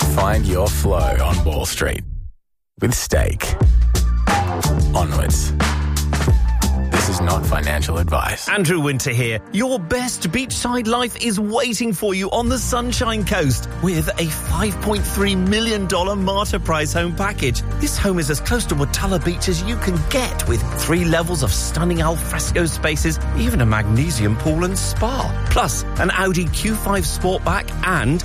Find your flow on Wall Street with Stake. Onwards. This is not financial advice. Andrew Winter here. Your best beachside life is waiting for you on the Sunshine Coast with a $5.3 million Marta Prize home package. This home is as close to Watala Beach as you can get, with 3 levels of stunning alfresco spaces, even a magnesium pool and spa. Plus, an Audi Q5 Sportback and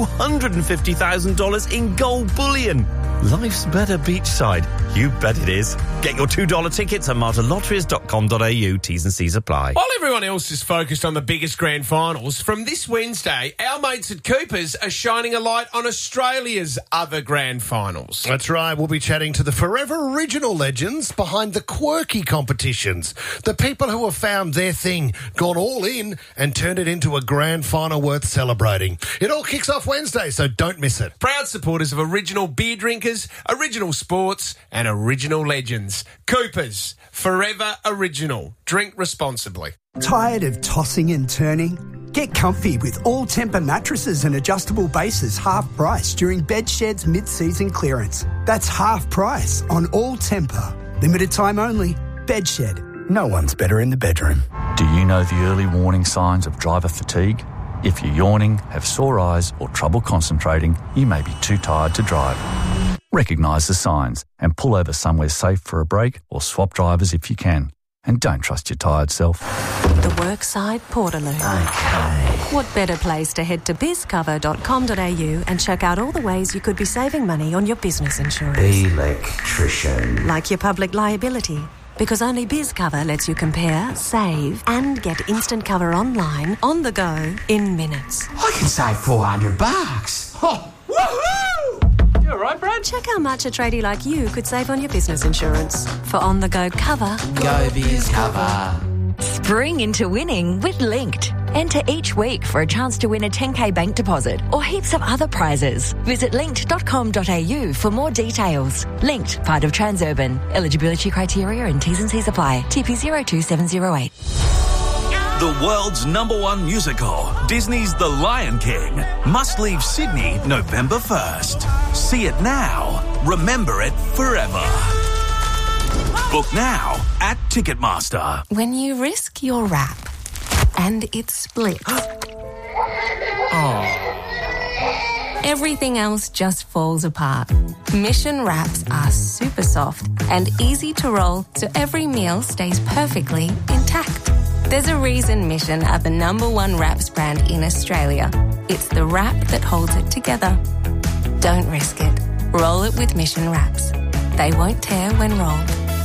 $250,000 in gold bullion. Life's better beachside. You bet it is. Get your $2 tickets at martalotteries.com.au. T's and C's apply. While everyone else is focused on the biggest grand finals, from this Wednesday, our mates at Coopers are shining a light on Australia's other grand finals. That's right. We'll be chatting to the forever original legends behind the quirky competitions. The people who have found their thing, gone all in, and turned it into a grand final worth celebrating. It all kicks off Wednesday, so don't miss it. Proud supporters of original beer drinkers, original sports, and original legends. Coopers, forever original. Drink responsibly. Tired of tossing and turning? Get comfy with all-temper mattresses and adjustable bases half price during Bedshed's mid-season clearance. That's half price on all-temper. Limited time only. Bedshed. No one's better in the bedroom. Do you know the early warning signs of driver fatigue? If you're yawning, have sore eyes or trouble concentrating, you may be too tired to drive. Recognise the signs and pull over somewhere safe for a break or swap drivers if you can. And don't trust your tired self. The Workside Portaloo. Okay. What better place to head to bizcover.com.au and check out all the ways you could be saving money on your business insurance. Electrician. Like your public liability. Because only BizCover lets you compare, save, and get instant cover online, on the go, in minutes. I can save $400. Oh, woohoo! You all right, Brad? Check how much a tradie like you could save on your business insurance. For on-the-go cover, Go BizCover. Spring into winning with Linked. Enter each week for a chance to win a 10k bank deposit or heaps of other prizes. Visit linked.com.au for more details. Linked, part of Transurban. Eligibility criteria and T's and C's apply. TP 02708. The world's #1 musical, Disney's The Lion King, must leave Sydney November 1st. See it now. Remember it forever. Book now at Ticketmaster. when you risk your wrap and it splits, everything else just falls apart. Mission wraps are super soft and easy to roll, so every meal stays perfectly intact. There's a reason Mission are the #1 wraps brand in Australia. It's the wrap that holds it together. Don't risk it. Roll it with Mission wraps. They won't tear when rolled.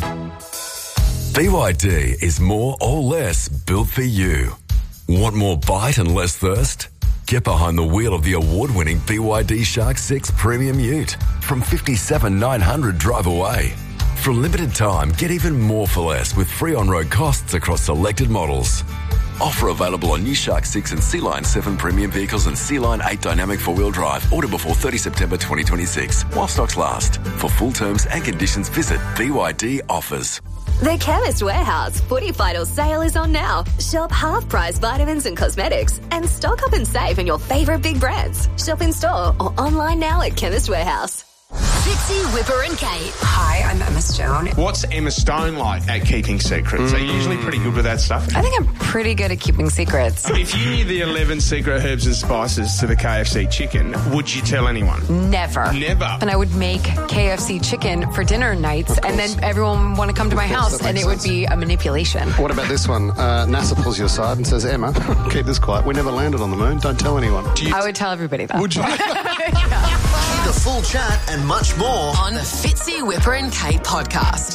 BYD is more or less built for you. Want more bite and less thirst? Get behind the wheel of the award-winning BYD Shark 6 Premium Ute from $57,900 drive away. For a limited time, get even more for less with free on-road costs across selected models. Offer available on new Shark 6 and Sea Line 7 premium vehicles and Sea Line 8 dynamic four-wheel drive. Order before 30 September 2026 while stocks last. For full terms and conditions, visit BYD Offers. The Chemist Warehouse Footy Final sale is on now. Shop half-price vitamins and cosmetics and stock up and save on your favourite big brands. Shop in store or online now at Chemist Warehouse. Fitzy, Whipper and Kate. Hi, I'm Emma Stone. What's Emma Stone like at keeping secrets? Are you usually pretty good with that stuff? I think I'm pretty good at keeping secrets. If you knew the 11 secret herbs and spices to the KFC chicken, would you tell anyone? Never. Never? And I would make KFC chicken for dinner nights, and then everyone would want to come to my house, and it would be a manipulation. What about this one? NASA pulls you aside and says, Emma, keep this quiet. We never landed on the moon. Don't tell anyone. I would tell everybody that. Would you? The full chat and much more on the Fitzy, Whipper and Kate podcast.